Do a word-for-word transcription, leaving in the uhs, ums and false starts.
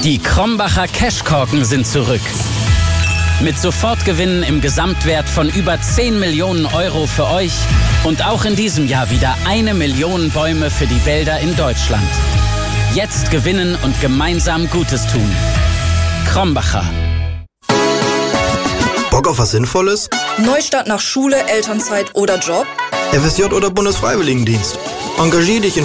Die Krombacher Cashkorken sind zurück. Mit Sofortgewinnen im Gesamtwert von über zehn Millionen Euro für euch und auch in diesem Jahr wieder eine Million Bäume für die Wälder in Deutschland. Jetzt gewinnen und gemeinsam Gutes tun. Krombacher. Bock auf was Sinnvolles? Neustart nach Schule, Elternzeit oder Job? F S J oder Bundesfreiwilligendienst? Engagier dich in